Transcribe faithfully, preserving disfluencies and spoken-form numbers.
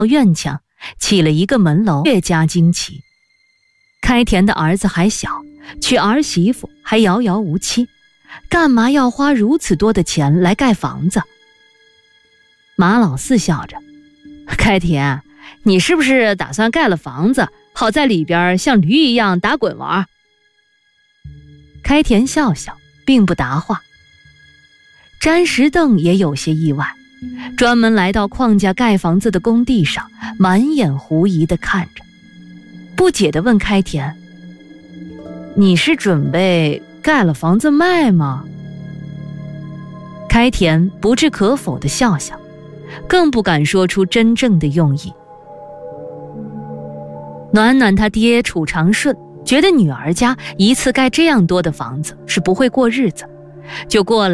院墙，起了一个门楼，越加惊奇。开田的儿子还小，娶儿媳妇还遥遥无期，干嘛要花如此多的钱来盖房子？马老四笑着，开田，你是不是打算盖了房子，好在里边像驴一样打滚玩？开田笑笑，并不答话。詹石凳也有些意外，专门来到邝家盖房子的工地上，满眼狐疑地看着，不解地问开田：你是准备盖了房子卖吗？开田不置可否地笑笑，更不敢说出真正的用意。暖暖他爹楚长顺觉得女儿家一次盖这样多的房子是不会过日子，就过来